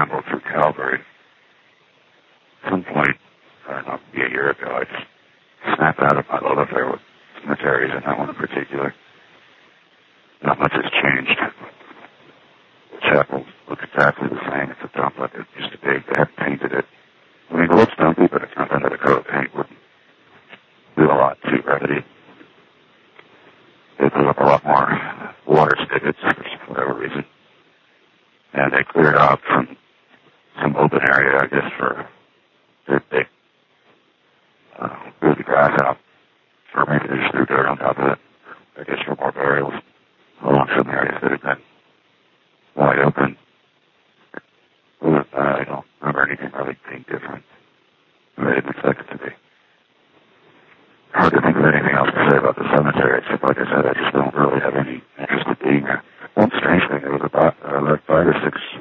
scrambled through Calvary. At some point, I don't know, maybe a year ago, I just snapped out of my love affair with cemeteries, and that one in particular. Not much has changed. The chapel looks exactly the same. It's a dump like it used to be. They haven't painted it. I mean, it looks dumpy, but it's not under the coat of paint. Wouldn't do a lot to remedy. They put up a lot more water spigots for whatever reason. And they cleared out from some open area, I guess, for they blew the grass out. Or maybe they just threw dirt on top of it. I guess for more burials along some areas that have been wide open. I don't remember anything really being different. I didn't expect it to be. Hard to think of anything else to say about the cemetery, except, like I said, I just don't really have any interest in being there. One strange thing, there was about like 5 or 6